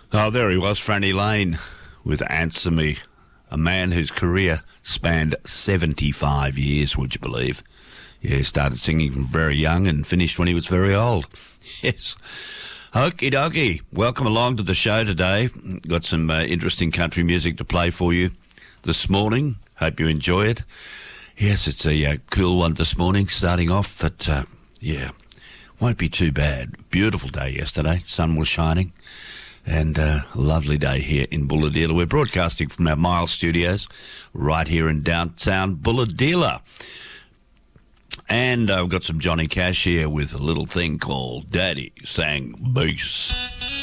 Oh, there he was, Franny Lane, with Answer Me, a man whose career spanned 75 years, would you believe? Yeah, started singing from very young and finished when he was very old. Yes. Okie dokie. Welcome along to the show today. Got some interesting country music to play for you this morning. Hope you enjoy it. Yes, it's a cool one this morning, starting off, but won't be too bad. Beautiful day yesterday. Sun was shining. And a lovely day here in Bulahdelah. We're broadcasting from our Miles Studios right here in downtown Bulahdelah. And I've got some Johnny Cash here with a little thing called Daddy Sang Bass.